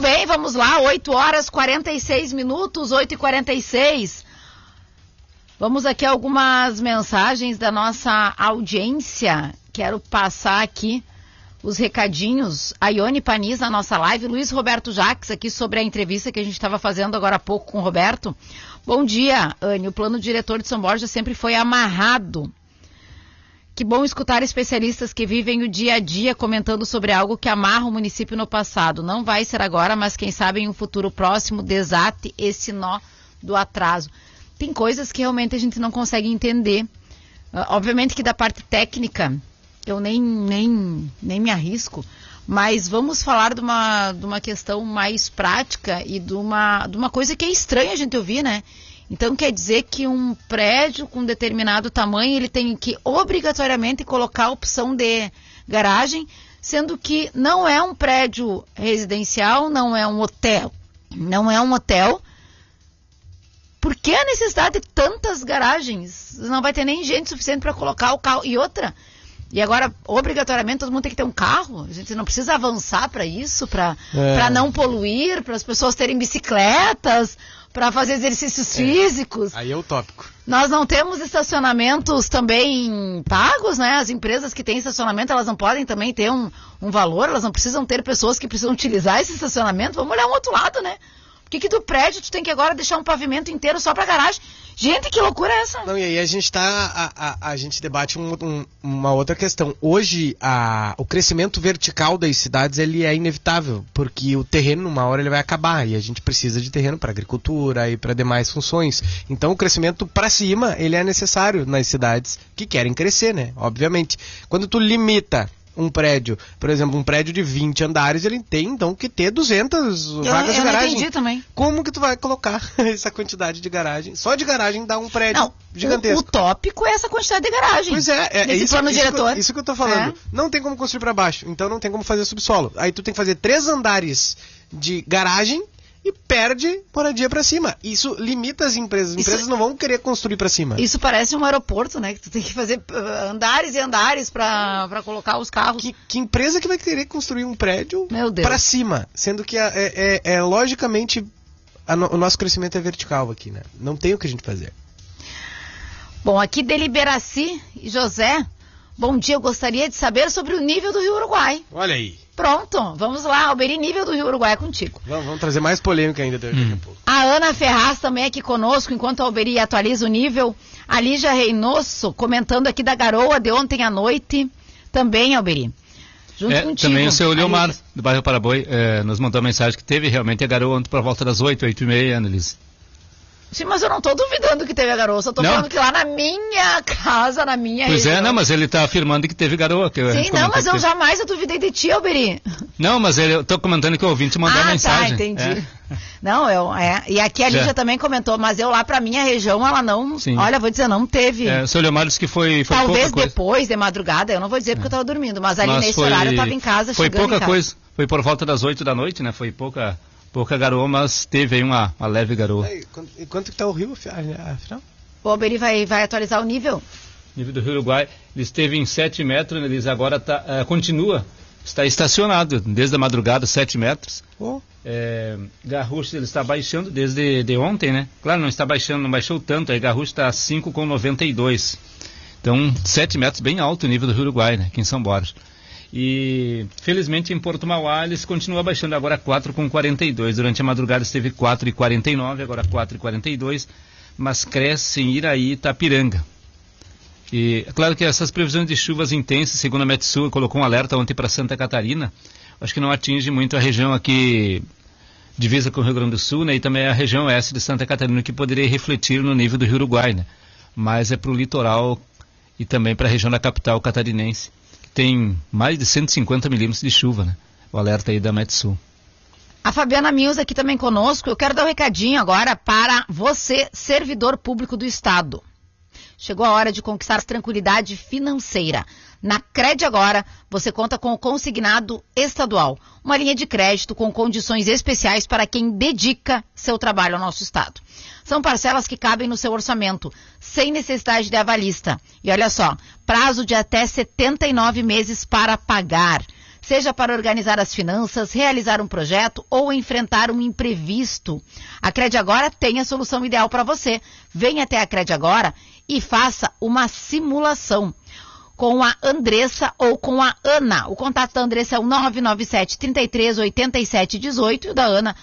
bem, vamos lá, 8h46, 8h46. Vamos aqui a algumas mensagens da nossa audiência. Quero passar aqui os recadinhos. A Ione Panis na nossa live, Luiz Roberto Jacques aqui sobre a entrevista que a gente estava fazendo agora há pouco com o Roberto. Bom dia, Anne. O plano diretor de São Borja sempre foi amarrado. Que bom escutar especialistas que vivem o dia a dia comentando sobre algo que amarra o município no passado. Não vai ser agora, mas quem sabe em um futuro próximo desate esse nó do atraso. Tem coisas que realmente a gente não consegue entender. Obviamente que da parte técnica eu nem me arrisco, mas vamos falar de uma questão mais prática e de uma coisa que é estranha a gente ouvir, né? Então quer dizer que um prédio com determinado tamanho, ele tem que obrigatoriamente colocar a opção de garagem, sendo que não é um prédio residencial, não é um hotel. Por que a necessidade de tantas garagens? Não vai ter nem gente suficiente para colocar o carro. E outra, e agora, obrigatoriamente, todo mundo tem que ter um carro? A gente não precisa avançar para isso, para não poluir, para as pessoas terem bicicletas, para fazer exercícios físicos. Aí é utópico. Nós não temos estacionamentos também pagos, né? As empresas que têm estacionamento, elas não podem também ter um valor, elas não precisam ter pessoas que precisam utilizar esse estacionamento. Vamos olhar um outro lado, né? Por que do prédio tu tem que agora deixar um pavimento inteiro só para garagem? Gente, que loucura é essa? Não, e aí a gente debate uma outra questão. Hoje, o crescimento vertical das cidades, ele é inevitável, porque o terreno, numa hora, ele vai acabar, e a gente precisa de terreno para agricultura e para demais funções. Então, o crescimento para cima, ele é necessário nas cidades que querem crescer, né? Obviamente. Quando tu limita um prédio, por exemplo, um prédio de 20 andares, ele tem, então, que ter 200 vagas de garagem. Eu entendi também. Como que tu vai colocar essa quantidade de garagem? Só de garagem dá um prédio gigantesco. O tópico é essa quantidade de garagem. Pois é isso, plano diretor. Isso que eu tô falando. Não tem como construir para baixo, então não tem como fazer subsolo. Aí tu tem que fazer 3 andares de garagem e perde moradia para cima. Isso limita as empresas. As empresas não vão querer construir para cima. Isso parece um aeroporto, né? Que tu tem que fazer andares e andares para colocar os carros. Que empresa que vai querer construir um prédio para cima? Sendo que logicamente o nosso crescimento é vertical aqui, né? Não tem o que a gente fazer. Bom, aqui Deliberaci e José. Bom dia, eu gostaria de saber sobre o nível do Rio Uruguai. Olha aí. Pronto, vamos lá, Alberi, nível do Rio Uruguai é contigo. Vamos trazer mais polêmica ainda daqui a pouco. A Ana Ferraz também aqui conosco, enquanto a Alberi atualiza o nível. A Lígia Reynoso comentando aqui da garoa de ontem à noite. Também, Alberi. Junto contigo. Também o seu Leomar, do bairro Paraboi, nos mandou uma mensagem que teve realmente a garoa ontem por volta das 8h30, Annelise. Sim, mas eu não estou duvidando que teve a garoa, só estou falando que lá na minha casa, na minha região. Mas ele está afirmando que teve garoa. Sim, mas eu jamais duvidei de ti, Alberi. Não, mas eu estou comentando que o ouvinte mandou a mensagem. Tá, entendi. Não, e aqui a Lígia também comentou, mas eu lá pra minha região, ela não, olha, vou dizer, não teve. O seu Leomar disse que foi talvez pouca depois, coisa. De madrugada, eu não vou dizer porque eu estava dormindo, mas ali nesse horário eu estava em casa, foi chegando pouca coisa, foi por volta das 8 da noite, né, foi pouca garoa, mas teve aí uma leve garoa. E quanto que está o rio, afinal? O Alberi vai atualizar o nível? O nível do Rio Uruguai, ele esteve em 7 metros, ele agora continua, está estacionado desde a madrugada, 7 metros. Garrucha, ele está baixando desde ontem, né? Claro, não está baixando, não baixou tanto, aí Garrucha está a 5,92. Então, 7 metros, bem alto o nível do Rio Uruguai, né? Aqui em São Borja. E, felizmente, em Porto Mauá, eles continuam baixando agora 4,42. Durante a madrugada esteve 4,49, agora 4,42. Mas cresce em Iraí e Itapiranga. E, é claro que essas previsões de chuvas intensas, segundo a Metsul, colocou um alerta ontem para Santa Catarina, acho que não atinge muito a região aqui, divisa com o Rio Grande do Sul, né? E também a região oeste de Santa Catarina, que poderia refletir no nível do Rio Uruguai, né? Mas é para o litoral e também para a região da capital catarinense. Tem mais de 150 milímetros de chuva, né? O alerta aí da Metsul. A Fabiana Mills aqui também conosco. Eu quero dar um recadinho agora para você, servidor público do Estado. Chegou a hora de conquistar tranquilidade financeira. Na Crede Agora, você conta com o consignado estadual, uma linha de crédito com condições especiais para quem dedica seu trabalho ao nosso Estado. São parcelas que cabem no seu orçamento, sem necessidade de avalista. E olha só, prazo de até 79 meses para pagar. seja para organizar as finanças, realizar um projeto ou enfrentar um imprevisto. A Crede Agora tem a solução ideal para você. Venha até a Crede Agora e faça uma simulação com a Andressa ou com a Ana. O contato da Andressa é o 997 33 87 18 e o da Ana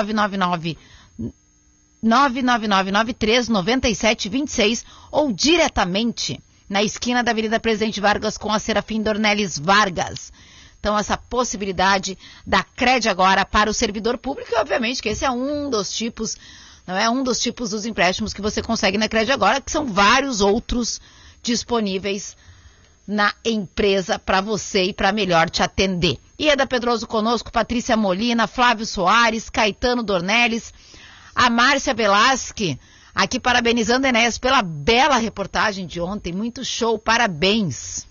99993 97 26 ou diretamente na esquina da Avenida Presidente Vargas com a Serafim Dornelles Vargas. Então, essa possibilidade da Crede Agora para o servidor público, e obviamente que esse é um dos tipos, não é um dos tipos dos empréstimos que você consegue na Crede Agora, que são vários outros disponíveis na empresa para você e para melhor te atender. Ieda Pedroso conosco, Patrícia Molina, Flávio Soares, Caetano Dornelles, a Márcia Velasque, aqui parabenizando a Enéas pela bela reportagem de ontem, muito show, parabéns.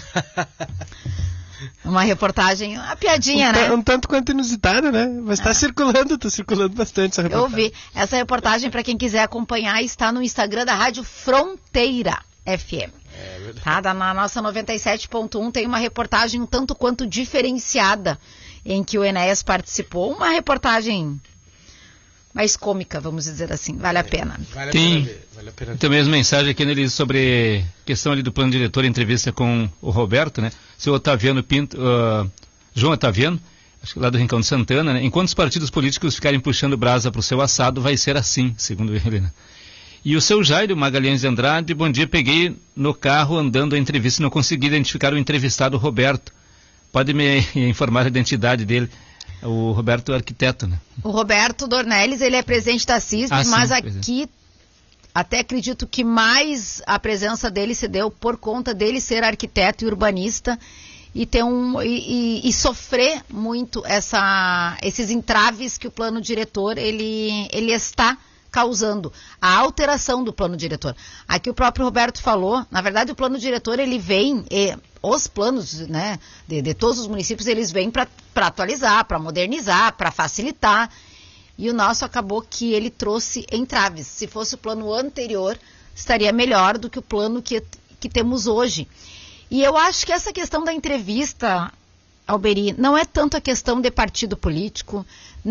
Uma reportagem, uma piadinha, né? Um tanto quanto inusitada, né? Mas tá circulando bastante essa reportagem. Eu vi. Essa reportagem, para quem quiser acompanhar, está no Instagram da Rádio Fronteira FM. Tá? Na nossa 97.1 tem uma reportagem um tanto quanto diferenciada em que o Enéas participou. Uma reportagem mais cômica, vamos dizer assim. Vale a pena. Tem também as mensagens aqui nele sobre questão ali do plano diretor, entrevista com o Roberto, né? Seu Otaviano Pinto, João Otaviano, acho que lá do Rincão de Santana, né? Enquanto os partidos políticos ficarem puxando brasa para o seu assado, vai ser assim, segundo ele, né? E o seu Jairo Magalhães de Andrade, bom dia, peguei no carro andando a entrevista e não consegui identificar o entrevistado Roberto. Pode me informar a identidade dele? O Roberto é arquiteto, né? O Roberto Dornelles, ele é presidente da CISP, mas aqui até acredito que mais a presença dele se deu por conta dele ser arquiteto e urbanista e ter e sofrer muito esses entraves que o plano diretor ele está causando, a alteração do plano diretor. Aqui o próprio Roberto falou, na verdade o plano diretor ele vem, os planos, né, de todos os municípios, eles vêm para atualizar, para modernizar, para facilitar, e o nosso acabou que ele trouxe entraves. Se fosse o plano anterior, estaria melhor do que o plano que temos hoje. E eu acho que essa questão da entrevista, Alberi, não é tanto a questão de partido político,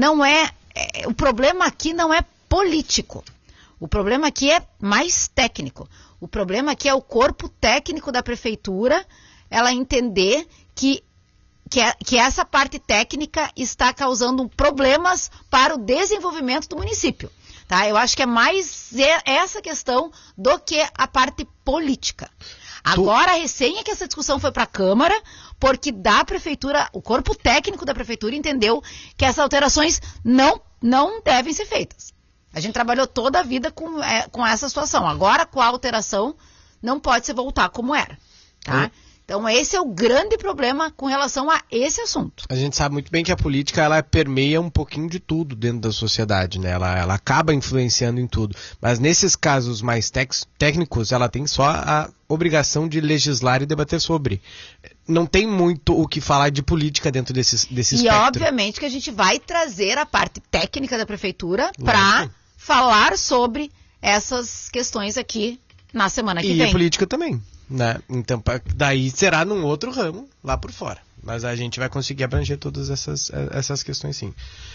o problema aqui não é político. O problema aqui é mais técnico. O problema aqui é o corpo técnico da prefeitura, ela entender que essa parte técnica está causando problemas para o desenvolvimento do município. Tá? Eu acho que é mais essa questão do que a parte política. Agora, recém é que essa discussão foi para a Câmara, porque da prefeitura, o corpo técnico da prefeitura entendeu que essas alterações não devem ser feitas. A gente trabalhou toda a vida com essa situação. Agora, com a alteração, não pode se voltar como era. Tá? Então, esse é o grande problema com relação a esse assunto. A gente sabe muito bem que a política, ela permeia um pouquinho de tudo dentro da sociedade, né? Ela acaba influenciando em tudo. Mas nesses casos mais técnicos, ela tem só a obrigação de legislar e debater sobre. Não tem muito o que falar de política dentro desse espectro. E obviamente que a gente vai trazer a parte técnica da prefeitura para falar sobre essas questões aqui na semana que vem. E a política também, né? Então, daí será num outro ramo, lá por fora. Mas a gente vai conseguir abranger todas essas questões, sim.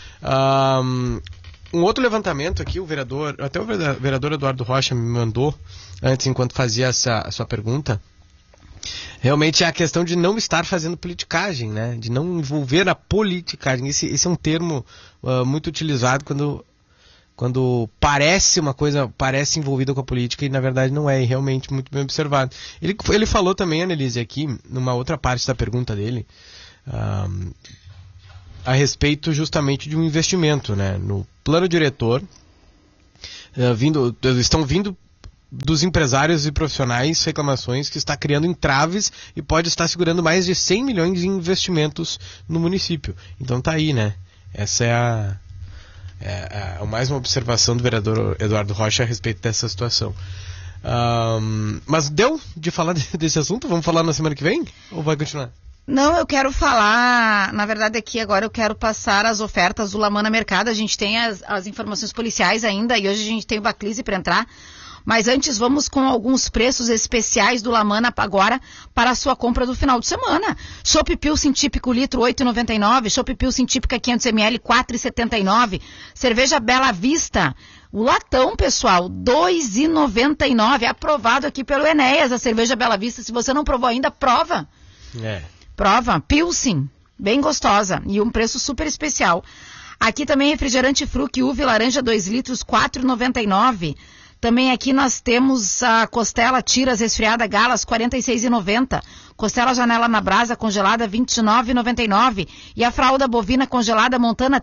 Um outro levantamento aqui, o vereador Eduardo Rocha me mandou, antes, enquanto fazia a sua pergunta, realmente é a questão de não estar fazendo politicagem, né? De não envolver a politicagem. Esse é um termo muito utilizado quando parece uma coisa, parece envolvida com a política e na verdade não é, e realmente muito bem observado. Ele falou também, Annelise, aqui, numa outra parte da pergunta dele, a respeito justamente de um investimento, né? No plano diretor, estão vindo dos empresários e profissionais reclamações que está criando entraves e pode estar segurando mais de 100 milhões em investimentos no município. Então tá aí, né? Essa é mais uma observação do vereador Eduardo Rocha a respeito dessa situação. Mas deu de falar desse assunto? Vamos falar na semana que vem? Ou vai continuar? Não, eu quero falar, na verdade aqui agora eu quero passar as ofertas do Lamana Mercado. A gente tem as informações policiais ainda e hoje a gente tem o Baclise para entrar. Mas antes vamos com alguns preços especiais do Lamana agora para a sua compra do final de semana. Chopp Pilsen típico litro 8,99, Chopp Pilsen típica 500 ml 4,79, cerveja Bela Vista, o latão, pessoal, 2,99, aprovado aqui pelo Enéas, a cerveja Bela Vista. Se você não provou ainda, prova. Prova, Pilsen, bem gostosa e um preço super especial. Aqui também refrigerante Fruc uva e laranja 2 litros, 4,99. Também aqui nós temos a costela tiras resfriada Galas, 46,90. Costela janela na brasa congelada, 29,99. E a fralda bovina congelada montana,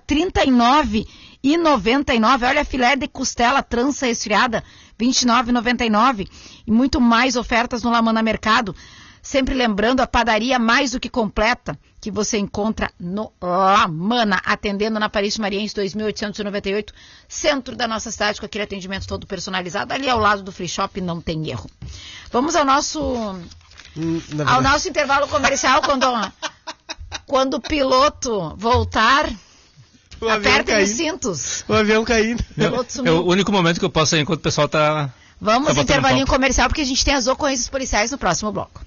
39,99. Olha a filé de costela trança resfriada, 29,99. E muito mais ofertas no Lamana Mercado. Sempre lembrando, a padaria mais do que completa, que você encontra no Lamana, atendendo na Paris Mariense 2898, centro da nossa cidade, com aquele atendimento todo personalizado. Ali ao lado do Free Shop, não tem erro. Vamos ao nosso intervalo comercial, quando o piloto voltar, apertem os cintos. O avião caindo. É o único momento que eu posso ir enquanto o pessoal tá... Vamos intervalinho comercial, porque a gente tem as ocorrências policiais no próximo bloco.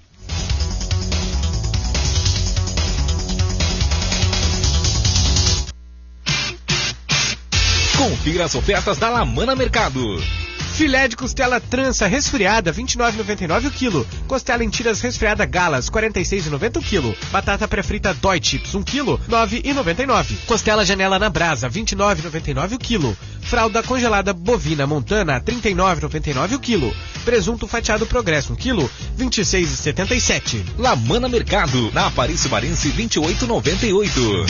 Confira as ofertas da Lamana Mercado. Filé de costela trança resfriada, R$ 29,99 o quilo. Costela em tiras resfriada Galas, R$ 46,90 o quilo. Batata pré-frita Dói Chips, 1 quilo, R$ 9,99. Costela janela na brasa, R$ 29,99 o quilo. Fralda congelada bovina montana, R$ 39,99 o quilo. Presunto fatiado Progresso, 1 quilo, R$ 26,77. Lamana Mercado, na Aparício Marense 2898.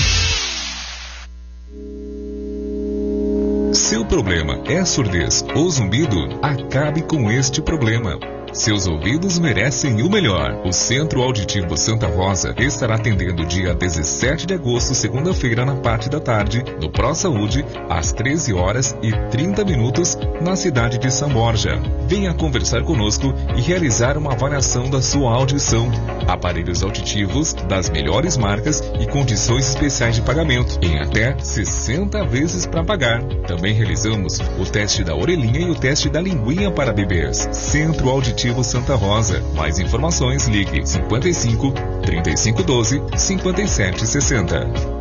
Seu problema é surdez ou zumbido? Acabe com este problema. Seus ouvidos merecem o melhor. O Centro Auditivo Santa Rosa estará atendendo dia 17 de agosto, segunda-feira, na parte da tarde, no ProSaúde, às 13h30, na cidade de São Borja. Venha conversar conosco e realizar uma avaliação da sua audição. Aparelhos auditivos das melhores marcas e condições especiais de pagamento, em até 60 vezes para pagar. Também realizamos o teste da orelhinha e o teste da linguinha para bebês. Centro Auditivo Santa Rosa. Mais informações, ligue 55 3512 5760.